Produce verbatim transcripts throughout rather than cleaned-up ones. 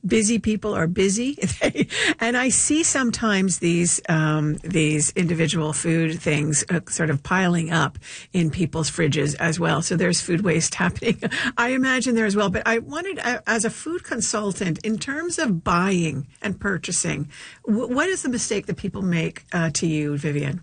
busy people are busy. And I see sometimes these, um, these individual food things uh, sort of piling up in people's fridges as well. So there's food waste happening, I imagine, there as well. But I wanted, uh, as a food consultant, in terms of buying and purchasing, w- what is the mistake that people make uh, to you, Vivian?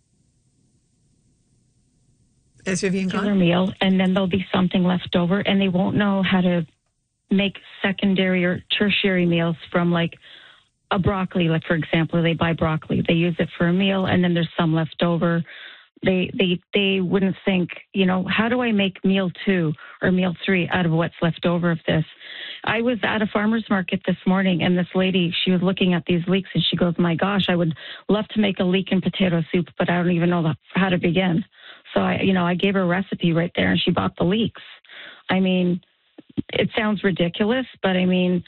Is Vivian gone? Their meal, and then there'll be something left over, and they won't know how to make secondary or tertiary meals from, like, a broccoli. Like, for example, they buy broccoli, they use it for a meal, and then there's some left over. They they they wouldn't think, you know, how do I make meal two or meal three out of what's left over of this? I was at a farmer's market this morning, and this lady, she was looking at these leeks, and she goes, my gosh, I would love to make a leek and potato soup, but I don't even know how to begin. So, I, you know, I gave her a recipe right there, and she bought the leeks. I mean, it sounds ridiculous, but I mean,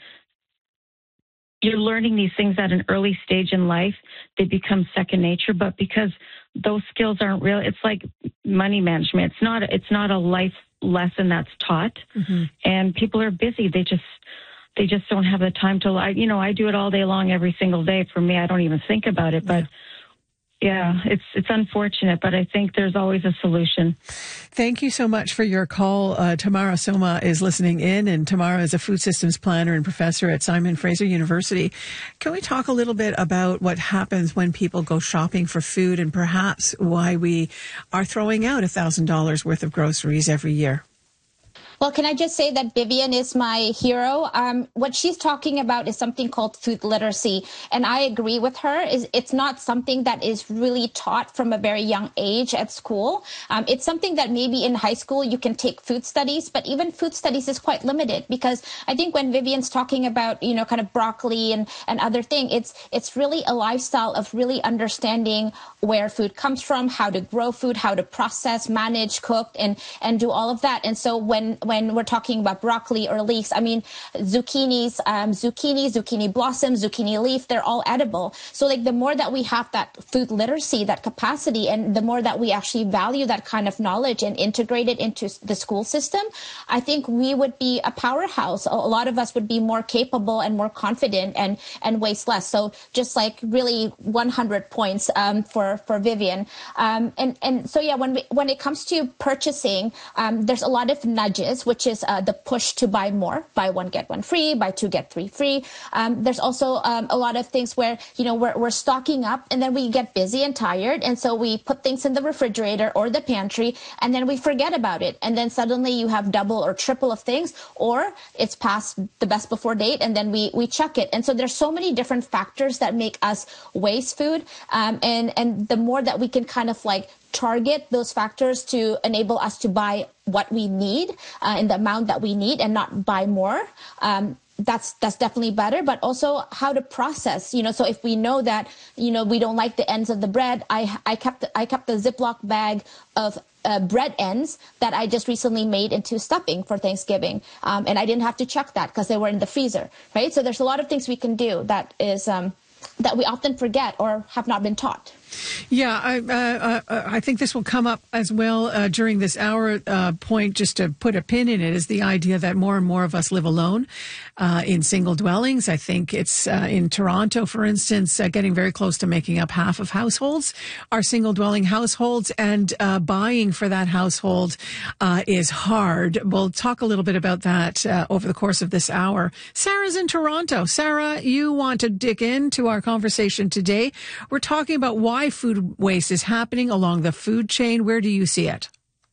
you're learning these things at an early stage in life. They become second nature, but because those skills aren't real, it's like money management. It's not, it's not a life lesson that's taught. Mm-hmm. And people are busy. They just, they just don't have the time to, I, you know, I do it all day long, every single day. For me, I don't even think about it, but yeah, it's it's unfortunate, but I think there's always a solution. Thank you so much for your call. Uh, Tamara Soma is listening in, and Tamara is a food systems planner and professor at Simon Fraser University. Can we talk a little bit about what happens when people go shopping for food, and perhaps why we are throwing out one thousand dollars worth of groceries every year? Well, can I just say that Vivian is my hero? Um, what she's talking about is something called food literacy. And I agree with her. Is It's not something that is really taught from a very young age at school. Um, it's something that maybe in high school you can take food studies, but even food studies is quite limited, because I think when Vivian's talking about, you know, kind of broccoli and, and other thing, it's, it's really a lifestyle of really understanding where food comes from, how to grow food, how to process, manage, cook, and, and do all of that. And so when, when we're talking about broccoli or leeks, I mean, zucchinis, um, zucchini, zucchini blossom, zucchini leaf, they're all edible. So like the more that we have that food literacy, that capacity, and the more that we actually value that kind of knowledge and integrate it into the school system, I think we would be a powerhouse. A lot of us would be more capable and more confident and, and waste less. So just like really one hundred points um, for, for Vivian. Um, and, and so, yeah, when we, when it comes to purchasing, um, there's a lot of nudges, which is uh, the push to buy more, buy one, get one free, buy two, get three free. Um, there's also um, a lot of things where, you know, we're, we're stocking up and then we get busy and tired. And so we put things in the refrigerator or the pantry and then we forget about it. And then suddenly you have double or triple of things, or it's past the best before date and then we, we chuck it. And so there's so many different factors that make us waste food. Um, and, and the more that we can kind of like target those factors to enable us to buy what we need uh, in the amount that we need and not buy more, um, that's that's definitely better. But also how to process, you know, so if we know that, you know, we don't like the ends of the bread, I I kept I kept a Ziploc bag of uh, bread ends that I just recently made into stuffing for Thanksgiving, um, and I didn't have to chuck that because they were in the freezer, right? So there's a lot of things we can do that is um, that we often forget or have not been taught. Yeah, I, uh, uh, I think this will come up as well uh, during this hour uh, point, just to put a pin in it, is the idea that more and more of us live alone uh, in single dwellings. I think it's uh, in Toronto, for instance, uh, getting very close to making up half of households are single dwelling households, and uh, buying for that household uh, is hard. We'll talk a little bit about that uh, over the course of this hour. Sarah's in Toronto. Sarah, you want to dig into our conversation today. We're talking about why food waste is happening along the food chain. Where do you see it?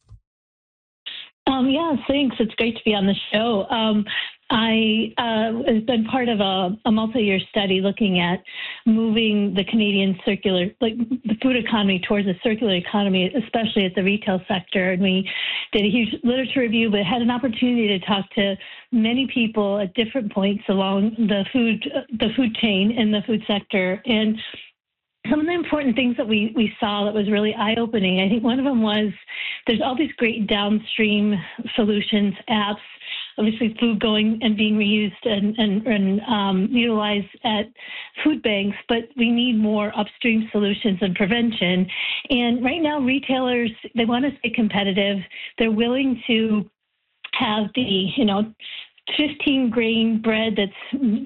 Um, yeah, thanks. It's great to be on the show. Um, I uh, have been part of a, a multi-year study looking at moving the Canadian circular, like the food economy, towards a circular economy, especially at the retail sector. And we did a huge literature review, but had an opportunity to talk to many people at different points along the food, the food chain in the food sector. And some of the important things that we, we saw that was really eye-opening, I think one of them was there's all these great downstream solutions, apps, obviously food going and being reused and, and, and um, utilized at food banks, but we need more upstream solutions and prevention. And right now, retailers, they want to stay competitive. They're willing to have the, you know, fifteen grain bread that's